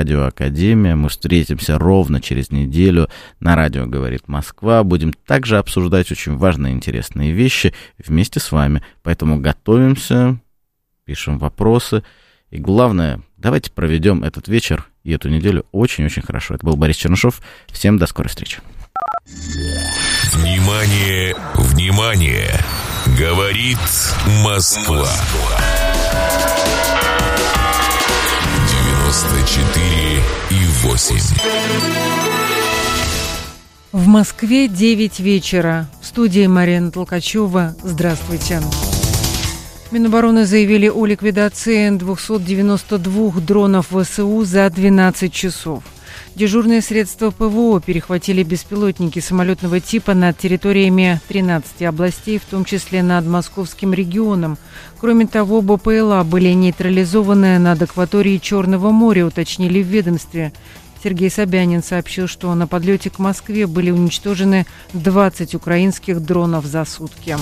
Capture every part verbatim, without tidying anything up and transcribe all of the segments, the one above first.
«Радио Академия». Мы встретимся ровно через неделю на «Радио говорит Москва». Будем также обсуждать очень важные и интересные вещи вместе с вами. Поэтому готовимся, пишем вопросы. И главное, давайте проведем этот вечер и эту неделю очень-очень хорошо. Это был Борис Чернышов. Всем до скорой встречи. Внимание, внимание! Говорит Москва. девяносто четыре и восемь. В Москве девять вечера. В студии Марина Толкачева. Здравствуйте. Минобороны заявили о ликвидации двухсот девяноста двух дронов ВСУ за двенадцать часов. Дежурные средства ПВО перехватили беспилотники самолетного типа над территориями тринадцати областей, в том числе над Московским регионом. Кроме того, БПЛА были нейтрализованы над акваторией Черного моря, уточнили в ведомстве. Сергей Собянин сообщил, что на подлете к Москве были уничтожены двадцать украинских дронов за сутки.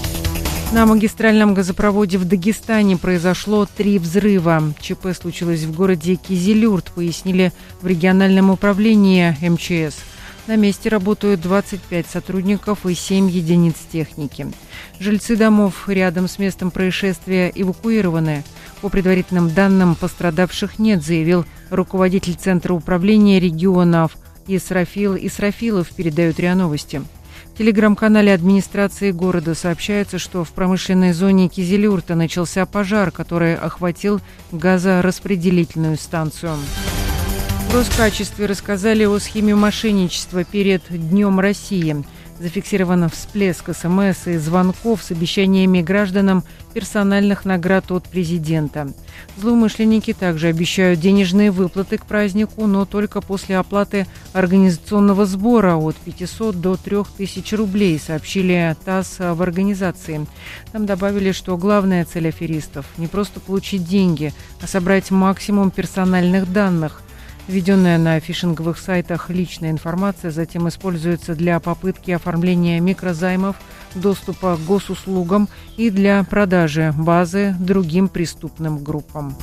На магистральном газопроводе в Дагестане произошло три взрыва. ЧП случилось в городе Кизилюрт, пояснили в региональном управлении эм че эс. На месте работают двадцать пять сотрудников и семь единиц техники. Жильцы домов рядом с местом происшествия эвакуированы. По предварительным данным, пострадавших нет, заявил руководитель Центра управления регионов Исрафил Исрафилов, передают РИА Новости. В телеграм-канале администрации города сообщается, что в промышленной зоне Кизилюрта начался пожар, который охватил газораспределительную станцию. В Роскачестве рассказали о схеме мошенничества перед Днем России. Зафиксирован всплеск СМС и звонков с обещаниями гражданам персональных наград от президента. Злоумышленники также обещают денежные выплаты к празднику, но только после оплаты организационного сбора от пятисот до трёх тысяч рублей, сообщили ТАСС в организации. Там добавили, что главная цель аферистов – не просто получить деньги, а собрать максимум персональных данных. Введенная на фишинговых сайтах личная информация затем используется для попытки оформления микрозаймов, доступа к госуслугам и для продажи базы другим преступным группам.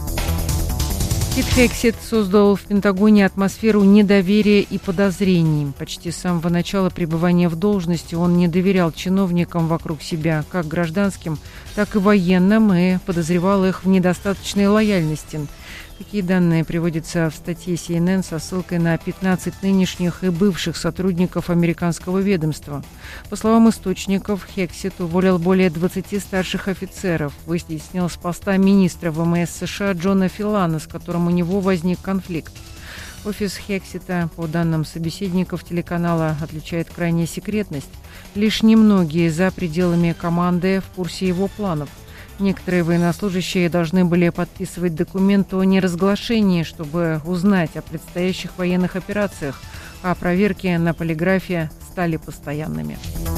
Пит Хексет создал в Пентагоне атмосферу недоверия и подозрений. Почти с самого начала пребывания в должности он не доверял чиновникам вокруг себя, как гражданским, так и военным, и подозревал их в недостаточной лояльности. Такие данные приводятся в статье си эн эн со ссылкой на пятнадцать нынешних и бывших сотрудников американского ведомства. По словам источников, Хексет уволил более двадцати старших офицеров, вытеснил с поста министра ВМС США Джона Филана, с которым у него возник конфликт. Офис Хексета, по данным собеседников телеканала, отличает крайняя секретность. Лишь немногие за пределами команды в курсе его планов. Некоторые военнослужащие должны были подписывать документ о неразглашении, чтобы узнать о предстоящих военных операциях, а проверки на полиграфе стали постоянными.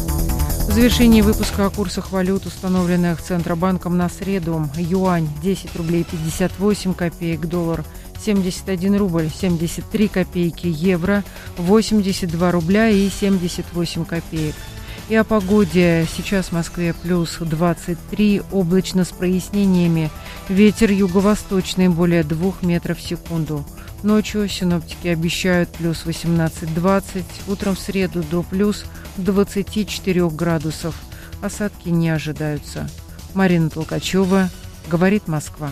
В завершении выпуска о курсах валют, установленных Центробанком на среду: юань десять рублей пятьдесят восемь копеек, доллар семьдесят один рубль семьдесят три копейки, евро восемьдесят два рубля и семьдесят восемь копеек. И о погоде. Сейчас в Москве плюс двадцать три, облачно с прояснениями. Ветер юго-восточный более двух метров в секунду. Ночью синоптики обещают плюс восемнадцать-двадцать, утром в среду до плюс двадцати четырёх градусов. Осадки не ожидаются. Марина Толкачева, говорит Москва.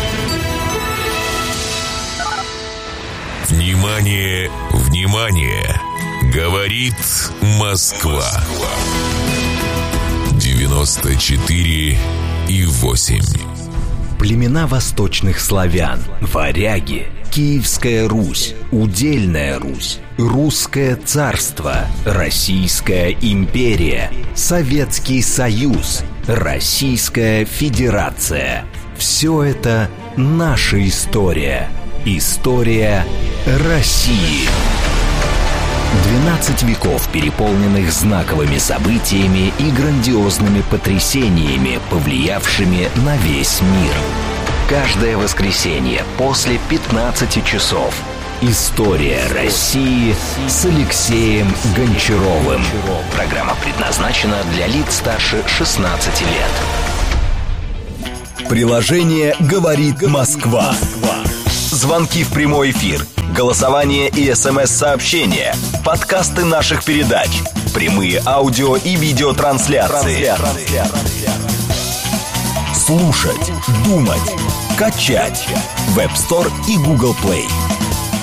Внимание, внимание! Говорит Москва. девяносто четыре и восемь. Племена восточных славян, варяги, Киевская Русь, Удельная Русь, Русское царство, Российская империя, Советский Союз, Российская Федерация. Все это наша история. История России. двенадцать веков, переполненных знаковыми событиями и грандиозными потрясениями, повлиявшими на весь мир. Каждое воскресенье после пятнадцати часов. История России с Алексеем Гончаровым. Программа предназначена для лиц старше шестнадцати лет. Приложение «Говорит Москва». Звонки в прямой эфир, голосование и смс-сообщения, подкасты наших передач, прямые аудио и видеотрансляции. Слушать, думать, качать. Веб Стор и Google Play.